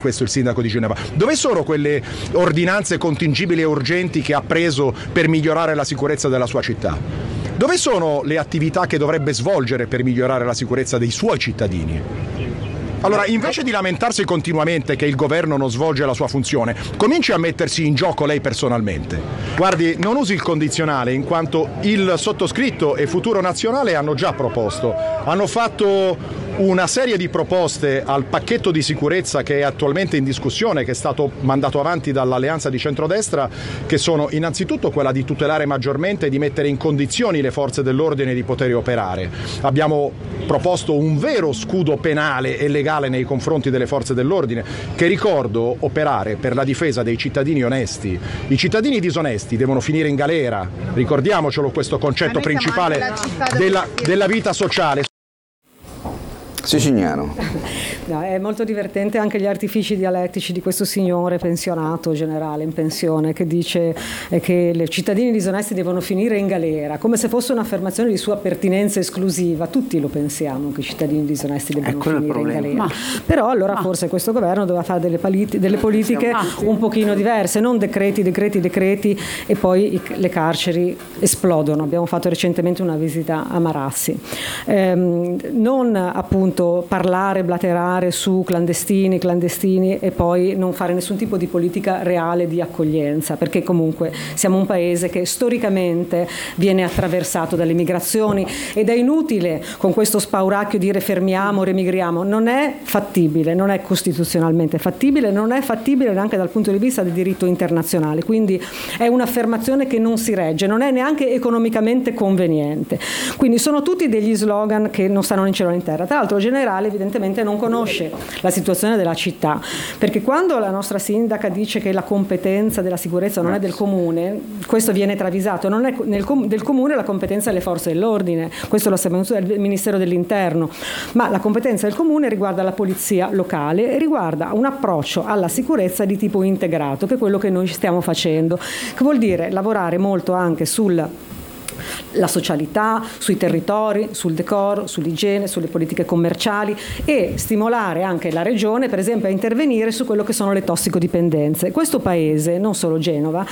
Questo è il sindaco di Genova. Dove sono quelle ordinanze contingibili e urgenti che ha preso per migliorare la sicurezza della sua città? Dove sono le attività che dovrebbe svolgere per migliorare la sicurezza dei suoi cittadini? Allora, invece di lamentarsi continuamente che il governo non svolge la sua funzione, cominci a mettersi in gioco lei personalmente. Guardi, non usi il condizionale, in quanto il sottoscritto e Futuro Nazionale hanno già proposto. Hanno fatto una serie di proposte al pacchetto di sicurezza che è attualmente in discussione, che è stato mandato avanti dall'alleanza di centrodestra, che sono innanzitutto quella di tutelare maggiormente e di mettere in condizioni le forze dell'ordine di poter operare. Abbiamo proposto un vero scudo penale e legale nei confronti delle forze dell'ordine, che, ricordo, operare per la difesa dei cittadini onesti. I cittadini disonesti devono finire in galera, ricordiamocelo questo concetto principale della vita sociale. Siciliano. No, è molto divertente anche gli artifici dialettici di questo signore pensionato, generale in pensione, che dice che i cittadini disonesti devono finire in galera, come se fosse un'affermazione di sua pertinenza esclusiva. Tutti lo pensiamo che i cittadini disonesti devono finire in galera. Però allora forse questo governo doveva fare delle politiche un pochino diverse, non decreti e poi le carceri esplodono. Abbiamo fatto recentemente una visita a Marassi. Non appunto parlare, blaterare su clandestini e poi non fare nessun tipo di politica reale di accoglienza, perché comunque siamo un paese che storicamente viene attraversato dalle migrazioni ed è inutile con questo spauracchio dire fermiamo, remigriamo. Non è fattibile, non è costituzionalmente fattibile, non è fattibile neanche dal punto di vista del diritto internazionale, quindi è un'affermazione che non si regge, non è neanche economicamente conveniente. Quindi sono tutti degli slogan che non stanno né in cielo né in terra. Tra l'altro Generale evidentemente non conosce la situazione della città, perché quando la nostra sindaca dice che la competenza della sicurezza non è del comune, questo viene travisato, non è del comune la competenza delle forze dell'ordine, questo lo sappiamo del Ministero dell'Interno, ma la competenza del comune riguarda la polizia locale e riguarda un approccio alla sicurezza di tipo integrato, che è quello che noi stiamo facendo, che vuol dire lavorare molto anche la socialità, sui territori, sul decoro, sull'igiene, sulle politiche commerciali e stimolare anche la regione, per esempio, a intervenire su quello che sono le tossicodipendenze. Questo paese, non solo Genova,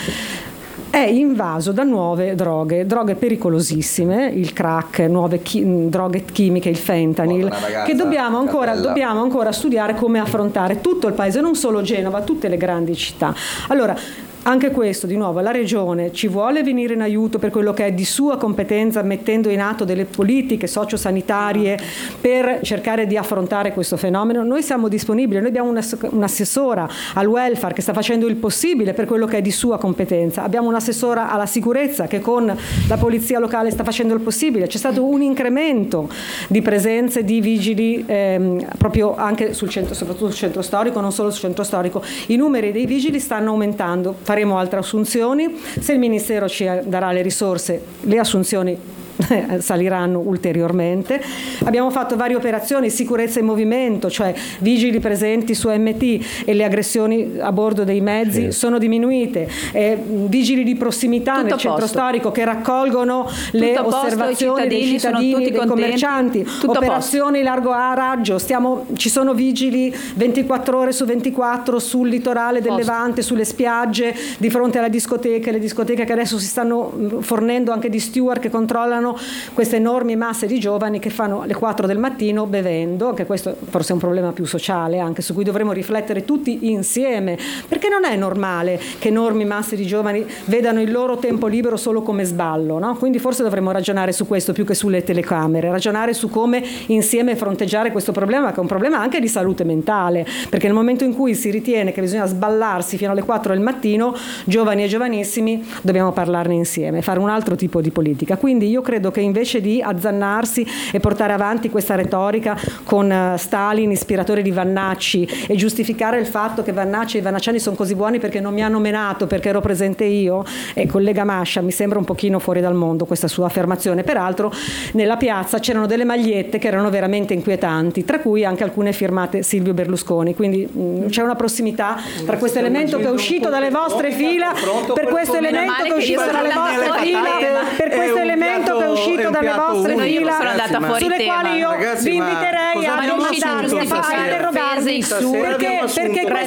è invaso da nuove droghe pericolosissime, il crack, nuove droghe chimiche, il fentanyl, che dobbiamo ancora studiare come affrontare tutto il paese, non solo Genova, tutte le grandi città. Allora, anche questo, di nuovo, la Regione ci vuole venire in aiuto per quello che è di sua competenza, mettendo in atto delle politiche sociosanitarie per cercare di affrontare questo fenomeno. Noi siamo disponibili, noi abbiamo un'assessora al welfare che sta facendo il possibile per quello che è di sua competenza, abbiamo un'assessora alla sicurezza che con la polizia locale sta facendo il possibile, c'è stato un incremento di presenze di vigili proprio anche soprattutto sul centro storico, non solo sul centro storico, i numeri dei vigili stanno aumentando. Faremo altre assunzioni, se il Ministero ci darà le risorse, le assunzioni saliranno ulteriormente. Abbiamo fatto varie operazioni, sicurezza in movimento, cioè vigili presenti su MT e le aggressioni a bordo dei mezzi sono diminuite, vigili di prossimità nel centro storico che raccolgono le osservazioni dei cittadini e dei commercianti, operazioni largo raggio, ci sono vigili 24 ore su 24 sul litorale del Levante, sulle spiagge, di fronte alle discoteche che adesso si stanno fornendo anche di steward che controllano queste enormi masse di giovani che fanno alle 4 del mattino bevendo, che questo forse è un problema più sociale anche su cui dovremmo riflettere tutti insieme, perché non è normale che enormi masse di giovani vedano il loro tempo libero solo come sballo, no? Quindi forse dovremmo ragionare su questo più che sulle telecamere, ragionare su come insieme fronteggiare questo problema, che è un problema anche di salute mentale, perché nel momento in cui si ritiene che bisogna sballarsi fino alle 4 del mattino, giovani e giovanissimi, dobbiamo parlarne insieme, fare un altro tipo di politica. Quindi io credo che invece di azzannarsi e portare avanti questa retorica con Stalin, ispiratore di Vannacci, e giustificare il fatto che Vannacci e i vannacciani sono così buoni perché non mi hanno menato, perché ero presente io, e collega Mascia, mi sembra un pochino fuori dal mondo questa sua affermazione. Peraltro nella piazza c'erano delle magliette che erano veramente inquietanti, tra cui anche alcune firmate Silvio Berlusconi, quindi c'è una prossimità tra questo elemento che è uscito dalle vostre fila, per questo elemento che è uscito dalle vostre fila, per questo elemento che è uscito dalle vostre fila, sulle quali io vi inviterei a non mandarvi a fare interrogarvi, perché